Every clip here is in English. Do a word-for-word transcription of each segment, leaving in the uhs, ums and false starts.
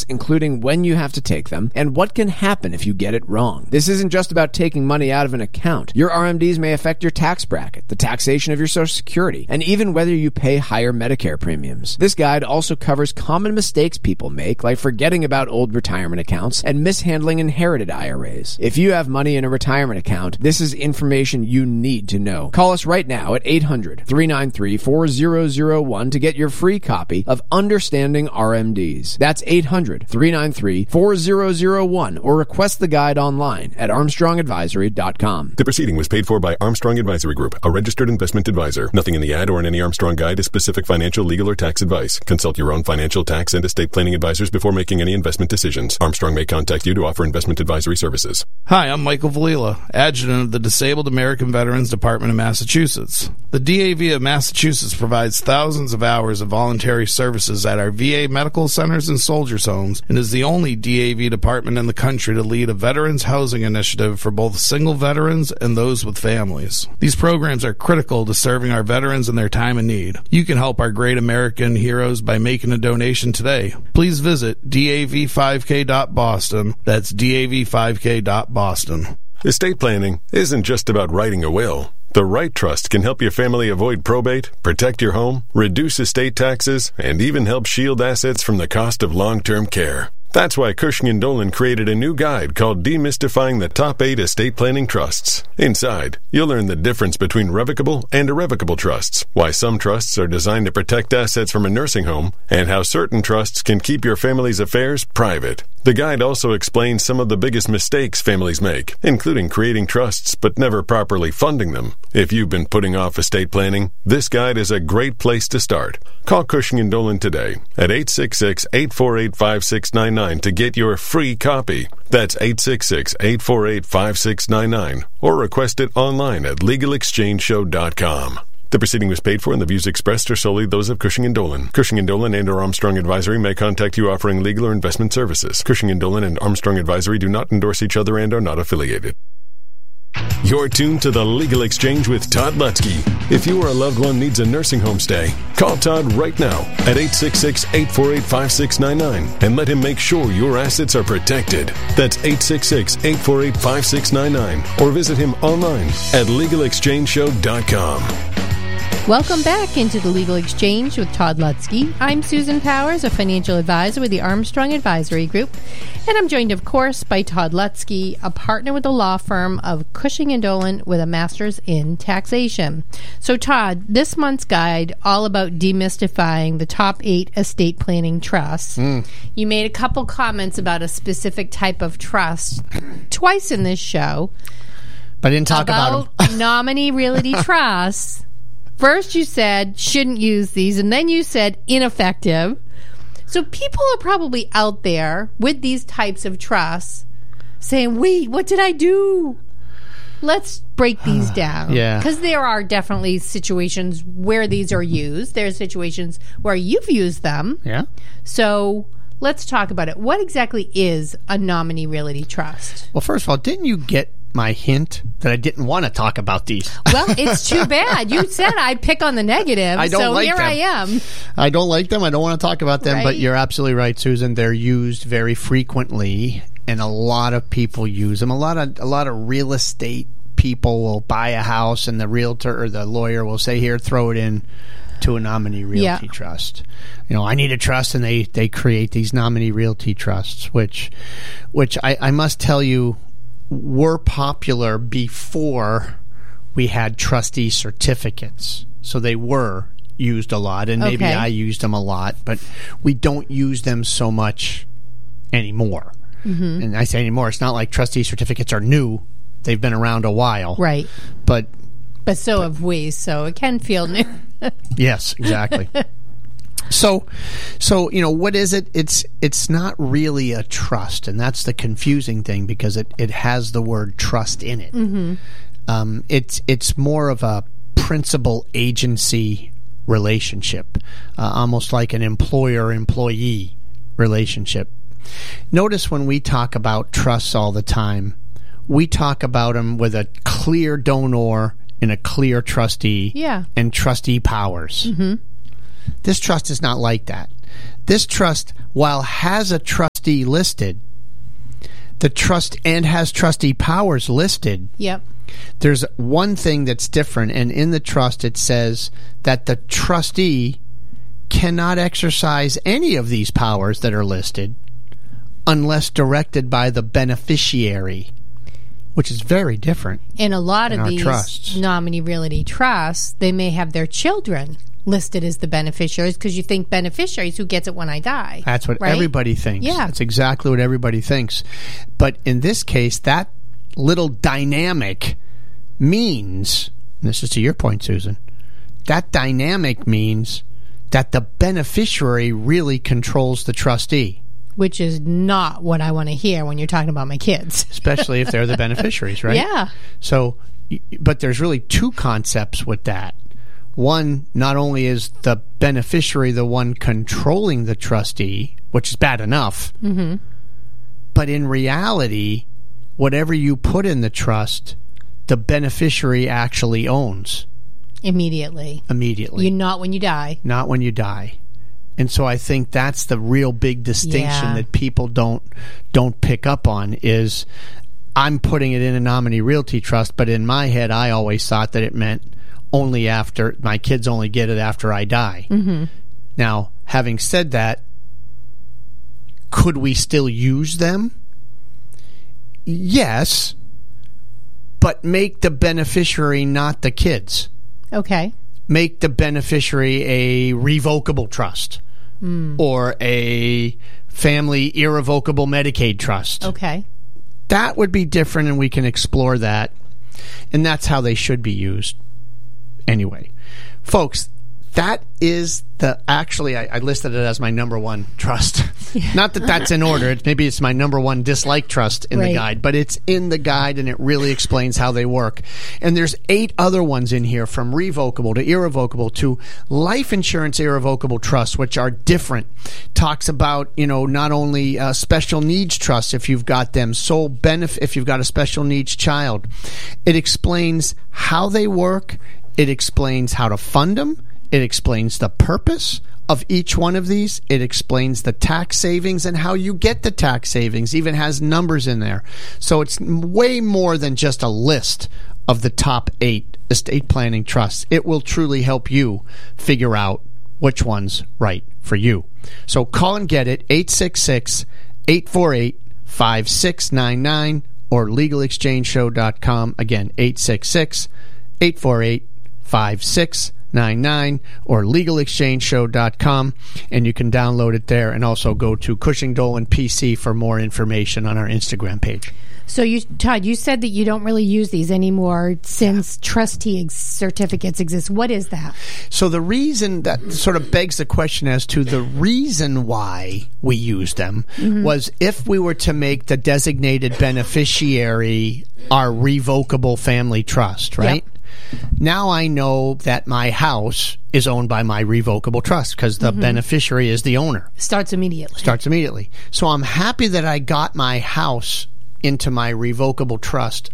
including when you have to take them and what can happen if you get it wrong. This isn't just about taking money out of an account. Your R M Ds may affect your tax bracket, the taxation of your Social Security, and even whether you pay higher Medicare premiums. This guide also covers common mistakes people make, like forgetting about old retirement accounts and mishandling inherited I R As. If you have money in a retirement account, this is information you need to know. Call us right now at eight hundred, three nine three, four zero zero one to get your free copy of Understanding R M Ds. That's eight hundred, three nine three, four zero zero one or request the guide online at armstrong advisory dot com. The proceeding was paid for by Armstrong Advisory Group, a registered investment advisor. Nothing in the ad or in any Armstrong guide is specific financial, legal, or tax advice. Consult your own financial, tax, and estate planning advisors before making any investment decisions. Armstrong may contact you to offer investment advisory services. Hi, I'm Michael Valila, Adjutant of the Disabled American Veterans Department of Massachusetts. The D A V of Massachusetts provides thousands of hours of voluntary services at our V A medical centers and soldiers' homes and is the only D A V department in the country to lead a veterans housing initiative for both single veterans and those with families. These programs are critical to serving our veterans in their time of need. You can help our great American heroes by making a donation today. Please visit D A V five K dot Boston. That's D A V five K dot Boston. Estate planning isn't just about writing a will. The right trust can help your family avoid probate, protect your home, reduce estate taxes, and even help shield assets from the cost of long-term care. That's why Cushing and Dolan created a new guide called Demystifying the Top eight Estate Planning Trusts. Inside, you'll learn the difference between revocable and irrevocable trusts, why some trusts are designed to protect assets from a nursing home, and how certain trusts can keep your family's affairs private. The guide also explains some of the biggest mistakes families make, including creating trusts but never properly funding them. If you've been putting off estate planning, this guide is a great place to start. Call Cushing and Dolan today at eight six six, eight four eight, five six nine nine to get your free copy. That's eight six six, eight four eight, five six nine nine or request it online at legal exchange show dot com. The proceeding was paid for and the views expressed are solely those of Cushing and Dolan. Cushing and Dolan and or Armstrong Advisory may contact you offering legal or investment services. Cushing and Dolan and Armstrong Advisory do not endorse each other and are not affiliated. You're tuned to the Legal Exchange with Todd Lutzke. If you or a loved one needs a nursing home stay, call Todd right now at eight six six, eight four eight, five six nine nine and let him make sure your assets are protected. That's eight six six, eight four eight, five six nine nine or visit him online at legal exchange show dot com. Welcome back into the Legal Exchange with Todd Lutzke. I'm Susan Powers, a financial advisor with the Armstrong Advisory Group, and I'm joined, of course, by Todd Lutzke, a partner with the law firm of Cushing and Dolan with a master's in taxation. So, Todd, this month's guide, all about demystifying the top eight estate planning trusts. Mm. You made a couple comments about a specific type of trust twice in this show. But I didn't talk about, about them. Nominee realty trusts. First you said shouldn't use these, and then you said ineffective. So people are probably out there with these types of trusts saying, wait, what did I do? Let's break these down. Yeah. Because there are definitely situations where these are used. There are situations where you've used them. Yeah. So let's talk about it. What exactly is a nominee realty trust? Well, first of all, didn't you get my hint that I didn't want to talk about these? Well, it's too bad. You said I'd pick on the negative, I don't so like here them. I am. I don't like them. I don't want to talk about them, Right? but you're absolutely right, Susan. They're used very frequently, and a lot of people use them. A lot of a lot of real estate people will buy a house, and the realtor or the lawyer will say, "Here, throw it in to a nominee realty Yeah. trust." You know, I need a trust, and they they create these nominee realty trusts, which, which I, I must tell you, were popular before we had trustee certificates. So they were used a lot, and maybe Okay. I used them a lot, but we don't use them so much anymore. Mm-hmm. And I say anymore, it's not like trustee certificates are new. They've been around a while. Right. But But so but, have we, so it can feel new. Yes, exactly. So, so you know, what is it? It's it's not really a trust, and that's the confusing thing because it, it has the word trust in it. Mm-hmm. Um, it's it's more of a principal agency relationship, uh, almost like an employer-employee relationship. Notice when we talk about trusts all the time, we talk about them with a clear donor and a clear trustee, Yeah. and trustee powers. Mm-hmm. This trust is not like that. this trust, while has a trustee listed, the trust and has trustee powers listed. Yep. There's one thing that's different, and in the trust it says that the trustee cannot exercise any of these powers that are listed unless directed by the beneficiary, which is very different. In a lot of these trusts. nominee realty trusts, they may have their children listed as the beneficiaries because you think beneficiaries, who gets it when I die? That's what right? everybody thinks. Yeah. That's exactly what everybody thinks. But in this case, that little dynamic means, and this is to your point, Susan, that dynamic means that the beneficiary really controls the trustee. Which is not what I want to hear when you're talking about my kids. Especially if they're the beneficiaries, right? Yeah. So, but there's really two concepts with that. One, not only is the beneficiary the one controlling the trustee, which is bad enough, mm-hmm. but in reality, whatever you put in the trust, the beneficiary actually owns. Immediately. Immediately. You're not when you die. Not when you die. And so I think that's the real big distinction Yeah. that people don't don't pick up on is I'm putting it in a nominee realty trust, but in my head I always thought that it meant only after my kids only get it after I die. Mm-hmm. Now, having said that, could we still use them? Yes, but make the beneficiary not the kids. Okay. Make the beneficiary a revocable trust mm. or a family irrevocable Medicaid trust. Okay. That would be different, and we can explore that. And that's how they should be used. Anyway, folks, that is the actually I, I listed it as my number one trust. Not that that's in order. It, maybe it's my number one dislike trust in right. the guide, but it's in the guide and it really explains how they work. And there's eight other ones in here, from revocable to irrevocable to life insurance irrevocable trusts, which are different. Talks about, you know, not only uh, special needs trusts if you've got them, sole benefit if you've got a special needs child. It explains how they work. It explains how to fund them. It explains the purpose of each one of these. It explains the tax savings and how you get the tax savings. Even has numbers in there. So it's way more than just a list of the top eight estate planning trusts. It will truly help you figure out which one's right for you. So call and get it, eight six six, eight four eight, five six nine nine or legal exchange show dot com. Again, eight six six, eight four eight, five six nine nine or legal exchange show dot com, and you can download it there, and also go to Cushing Dolan P C for more information on our Instagram page. So, you, Todd, you said that you don't really use these anymore since trustee ex- certificates exist. What is that? So the reason that sort of begs the question as to the reason why we use them mm-hmm. was if we were to make the designated beneficiary our revocable family trust, right? Yep. Now I know that my house is owned by my revocable trust because the mm-hmm. beneficiary is the owner. Starts immediately. Starts immediately. So I'm happy that I got my house into my revocable trust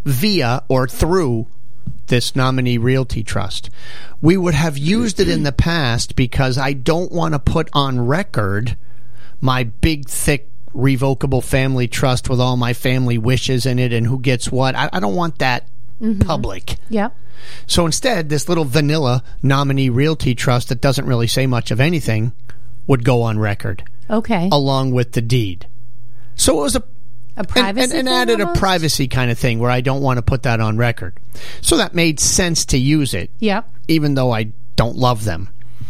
via or through this nominee realty trust. We would have used it in the past because I don't want to put on record my big, thick, revocable family trust with all my family wishes in it and who gets what. I, I don't want that mm-hmm. public. Yep. So instead, this little vanilla nominee realty trust that doesn't really say much of anything would go on record. Okay. Along with the deed. So it was a A privacy and, and, and thing added almost? a privacy kind of thing where I don't want to put that on record. So that made sense to use it. Yep. Even though I don't love them.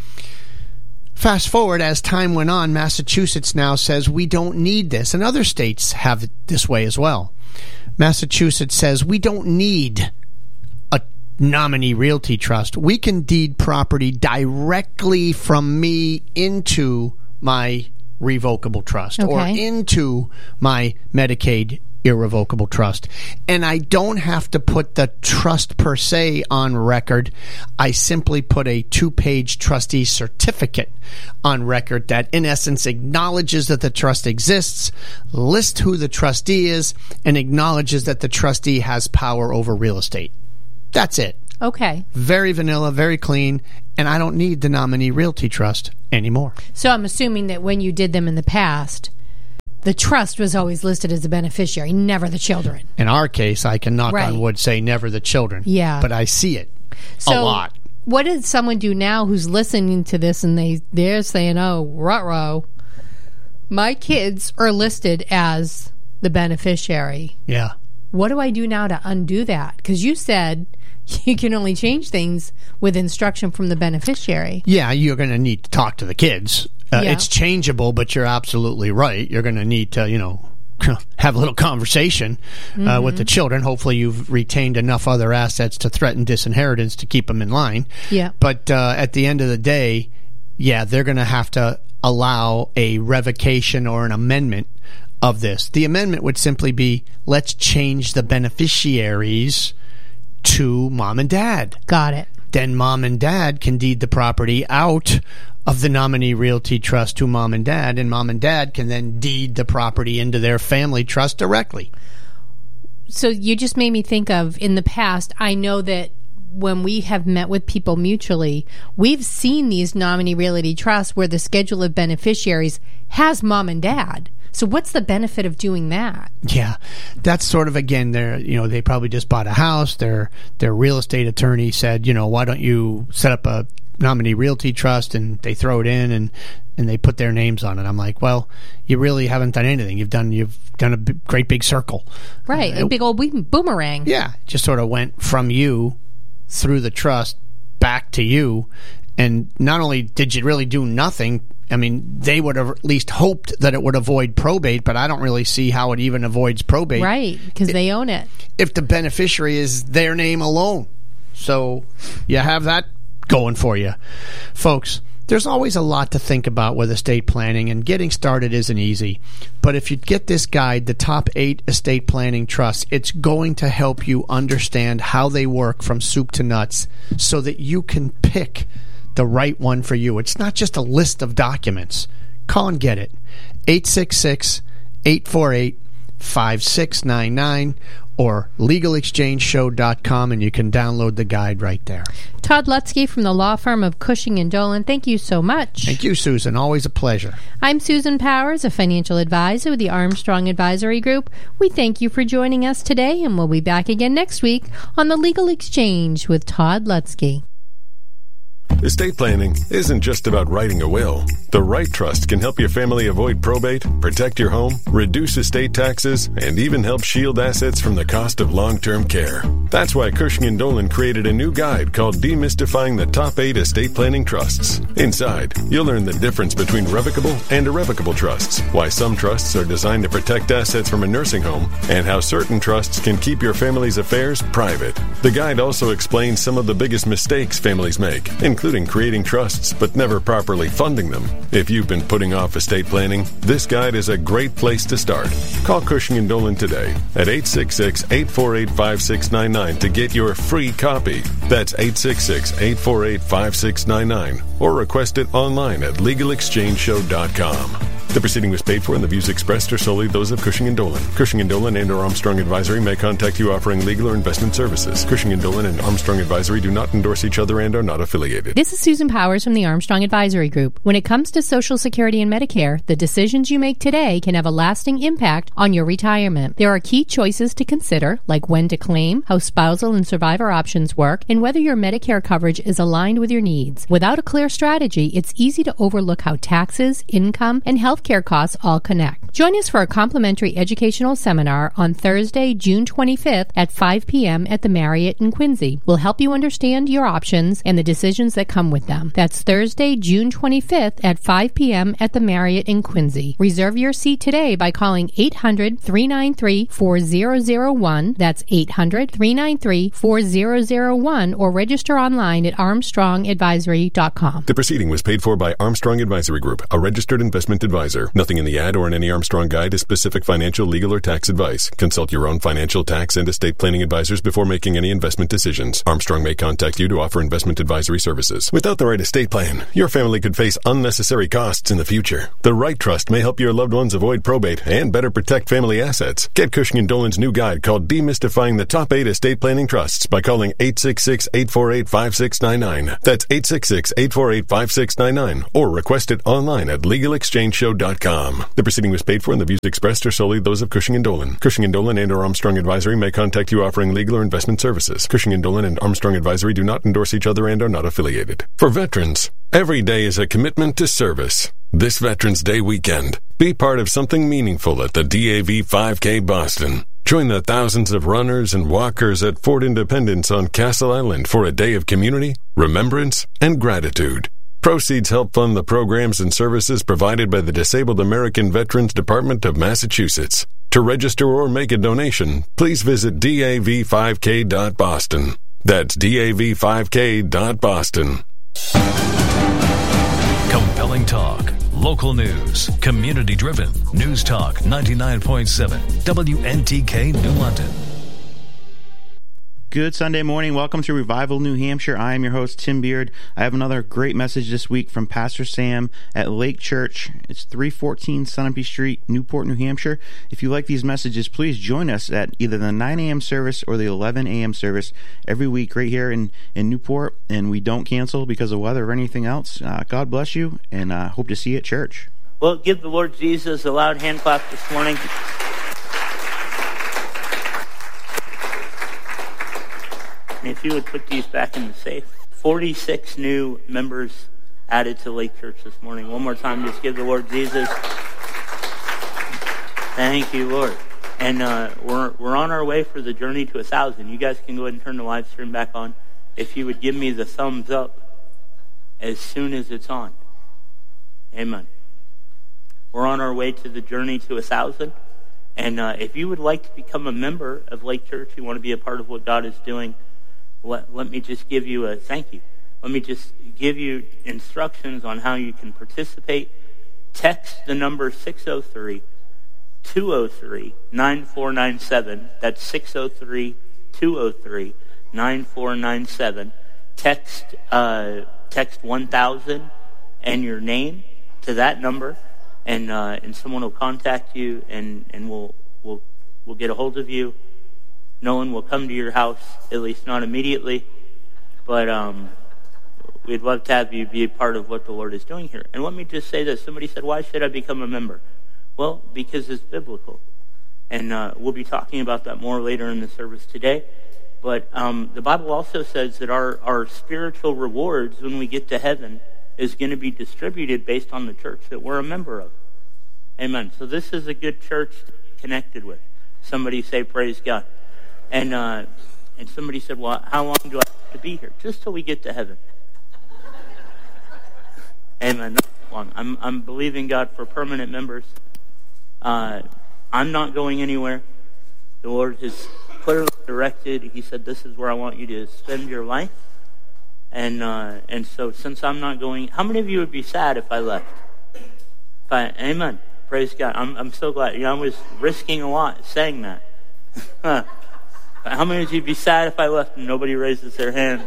Fast forward, as time went on, Massachusetts now says we don't need this. And other states have it this way as well. Massachusetts says we don't need a nominee realty trust. We can deed property directly from me into my revocable trust okay. or into my Medicaid irrevocable trust. And I don't have to put the trust per se on record. I simply put a two-page trustee certificate on record that in essence acknowledges that the trust exists, lists who the trustee is, and acknowledges that the trustee has power over real estate. That's it. Okay. Very vanilla, very clean, and I don't need the nominee realty trust anymore. So I'm assuming that when you did them in the past, the trust was always listed as the beneficiary, never the children. In our case, I can knock Right. on wood, say never the children. Yeah. But I see it So a lot. what does someone do now who's listening to this and they, they're saying, oh, ruh-roh, my kids are listed as the beneficiary. Yeah. What do I do now to undo that? Because you said you can only change things with instruction from the beneficiary. Yeah, you're going to need to talk to the kids. Uh, Yeah. It's changeable, but you're absolutely right. You're going to need to, you know, have a little conversation uh, Mm-hmm. with the children. Hopefully you've retained enough other assets to threaten disinheritance to keep them in line. Yeah. But uh, at the end of the day, yeah, they're going to have to allow a revocation or an amendment of this. The amendment would simply be, let's change the beneficiaries to mom and dad. Got it. Then mom and dad can deed the property out of the nominee realty trust to mom and dad, and mom and dad can then deed the property into their family trust directly. So you just made me think of, in the past, I know that when we have met with people mutually, we've seen these nominee realty trusts where the schedule of beneficiaries has mom and dad. So what's the benefit of doing that? Yeah, that's sort of, again, they're, you know, they probably just bought a house. Their their real estate attorney said, you know, why don't you set up a nominee realty trust, and they throw it in and and they put their names on it. I'm like, well, you really haven't done anything. You've done you've done a b- great big circle, Right, Uh, a big old bo- boomerang. Yeah, just sort of went from you through the trust back to you, and not only did you really do nothing, I mean, they would have at least hoped that it would avoid probate, but I don't really see how it even avoids probate. Right, because they own it. If the beneficiary is their name alone. So you have that going for you. Folks, there's always a lot to think about with estate planning, and getting started isn't easy. But if you get this guide, the top eight estate planning trusts, it's going to help you understand how they work from soup to nuts so that you can pick the right one for you. It's not just a list of documents. Call and get it. eight six six, eight four eight, five six nine nine or legal exchange show dot com, and you can download the guide right there. Todd Lutzke from the law firm of Cushing and Dolan, thank you so much. Thank you, Susan. Always a pleasure. I'm Susan Powers, a financial advisor with the Armstrong Advisory Group. We thank you for joining us today, and we'll be back again next week on the Legal Exchange with Todd Lutzke. Estate planning isn't just about writing a will. The right trust can help your family avoid probate, protect your home, reduce estate taxes, and even help shield assets from the cost of long-term care. That's why Cushing and Dolan created a new guide called Demystifying the Top eight Estate Planning Trusts. Inside, you'll learn the difference between revocable and irrevocable trusts, why some trusts are designed to protect assets from a nursing home, and how certain trusts can keep your family's affairs private. The guide also explains some of the biggest mistakes families make, including creating trusts but never properly funding them. If you've been putting off estate planning, this guide is a great place to start. Call Cushing and Dolan today at eight six six, eight four eight, five six nine nine to get your free copy. That's eight six six, eight four eight, five six nine nine or request it online at legal exchange show dot com. The proceeding was paid for, and the views expressed are solely those of Cushing and Dolan. Cushing and Dolan and or Armstrong Advisory may contact you offering legal or investment services. Cushing and Dolan and Armstrong Advisory do not endorse each other and are not affiliated. This is Susan Powers from the Armstrong Advisory Group. When it comes to Social Security and Medicare, the decisions you make today can have a lasting impact on your retirement. There are key choices to consider, like when to claim, how spousal and survivor options work, and whether your Medicare coverage is aligned with your needs. Without a clear strategy, it's easy to overlook how taxes, income, and health care costs all connect. Join us for a complimentary educational seminar on Thursday, June twenty-fifth at five p.m. at the Marriott in Quincy. We'll help you understand your options and the decisions that come with them. That's Thursday, June twenty-fifth at five p.m. at the Marriott in Quincy. Reserve your seat today by calling eight hundred, three nine three, four zero zero one. That's eight hundred, three nine three, four zero zero one or register online at armstrong advisory dot com. The proceeding was paid for by Armstrong Advisory Group, a registered investment advisor. advisor. Nothing in the ad or in any Armstrong guide is specific financial, legal, or tax advice. Consult your own financial, tax, and estate planning advisors before making any investment decisions. Armstrong may contact you to offer investment advisory services. Without the right estate plan, your family could face unnecessary costs in the future. The Right Trust may help your loved ones avoid probate and better protect family assets. Get Cushing and Dolan's new guide called Demystifying the Top eight Estate Planning Trusts by calling eight six six, eight four eight, five six nine nine. That's eight six six, eight four eight, five six nine nine, or request it online at legal exchange show dot com. The proceeding was paid for and the views expressed are solely those of Cushing and Dolan. Cushing and Dolan and or Armstrong Advisory may contact you offering legal or investment services. Cushing and Dolan and Armstrong Advisory do not endorse each other and are not affiliated. For veterans, every day is a commitment to service. This Veterans Day weekend, be part of something meaningful at the D A V five K Boston. Join the thousands of runners and walkers at Fort Independence on Castle Island for a day of community, remembrance, and gratitude. Proceeds help fund the programs and services provided by the Disabled American Veterans Department of Massachusetts. To register or make a donation, please visit D A V five K dot boston. That's D A V five K dot boston. Compelling talk, local news, community-driven. News Talk ninety-nine point seven, W N T K New London. Good Sunday morning. Welcome to Revival New Hampshire. I am your host, Tim Beard. I have another great message this week from Pastor Sam at Lake Church. It's three fourteen Sunapee Street, Newport, New Hampshire. If you like these messages, please join us at either the nine a.m. service or the eleven a.m. service every week right here in, in Newport. And we don't cancel because of weather or anything else. Uh, God bless you, and I uh, hope to see you at church. Well, give the Lord Jesus a loud hand clap this morning. And if you would put these back in the safe. forty-six new members added to Lake Church this morning. One more time, just give the Lord Jesus. Thank you, Lord. And uh, we're we're on our way for the journey to a thousand. You guys can go ahead and turn the live stream back on. If you would give me the thumbs up as soon as it's on. Amen. We're on our way to the journey to a thousand. And uh, if you would like to become a member of Lake Church, you want to be a part of what God is doing, Let, let me just give you a thank you. Let me just give you instructions on how you can participate. Text the number six oh three, two oh three, nine four nine seven. That's six oh three, two oh three, nine four nine seven. Text, uh, text one thousand and your name to that number, and uh, and someone will contact you, and, and we'll, we'll, we'll get a hold of you. No one will come to your house, at least not immediately, but um, we'd love to have you be a part of what the Lord is doing here. And let me just say this. Somebody said, why should I become a member? Well, because it's biblical. And uh, we'll be talking about that more later in the service today. But um, the Bible also says that our, our spiritual rewards when we get to heaven is going to be distributed based on the church that we're a member of. Amen. So this is a good church to be connected with. Somebody say, praise God. And uh, and somebody said, well, how long do I have to be here? Just till we get to heaven. Amen. Not long. I'm, I'm believing God for permanent members. Uh, I'm not going anywhere. The Lord has clearly directed. He said, this is where I want you to spend your life. And uh, and so since I'm not going, how many of you would be sad if I left? If I, amen. Praise God. I'm I'm so glad. You know, I was risking a lot saying that. How many of you would be sad if I left and nobody raises their hand?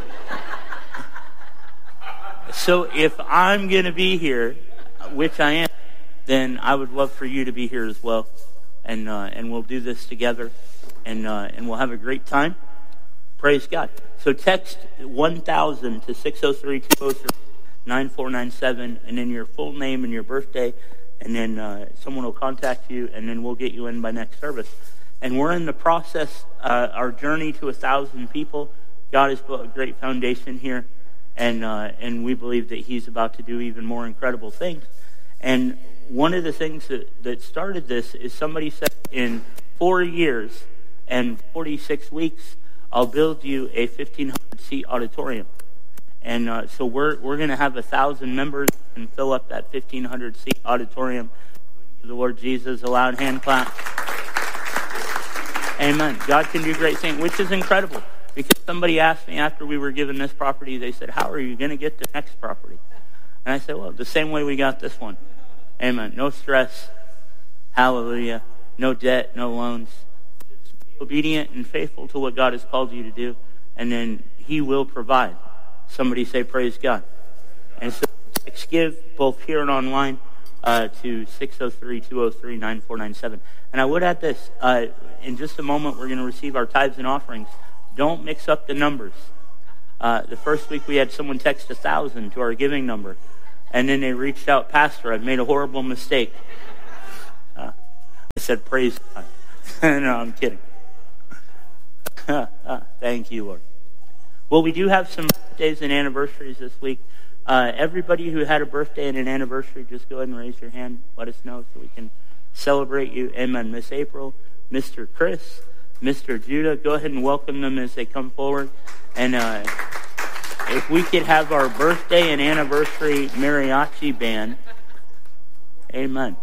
So if I'm going to be here, which I am, then I would love for you to be here as well. And uh, and we'll do this together, and uh, and we'll have a great time. Praise God. So text one thousand to six oh three, two oh three, nine four nine seven, and then your full name and your birthday, and then uh, someone will contact you, and then we'll get you in by next service. And we're in the process, uh, our journey to a thousand people. God has built a great foundation here, and uh, and we believe that He's about to do even more incredible things. And one of the things that, that started this is somebody said, in four years and forty-six weeks, I'll build you a fifteen hundred seat auditorium. And uh, so we're we're going to have a thousand members and fill up that fifteen hundred seat auditorium. To the Lord Jesus, a loud hand clap. Amen. God can do great things, which is incredible. Because somebody asked me after we were given this property, they said, how are you going to get the next property? And I said, well, the same way we got this one. Amen. No stress. Hallelujah. No debt, no loans. Just be obedient and faithful to what God has called you to do, and then he will provide. Somebody say praise God. And so text give both here and online uh, to six oh three, two oh three, nine four nine seven. And I would add this. Uh, in just a moment, we're going to receive our tithes and offerings. Don't mix up the numbers. Uh, the first week we had someone text a thousand to our giving number, and then they reached out, Pastor, I've made a horrible mistake. Uh, I said, praise God. No, I'm kidding. Thank you, Lord. Well, we do have some birthdays and anniversaries this week. Uh, everybody who had a birthday and an anniversary, just go ahead and raise your hand. Let us know so we can celebrate you. Amen. Miss April, Mister Chris, Mister Judah, go ahead and welcome them as they come forward. And uh, if we could have our birthday and anniversary mariachi band. Amen.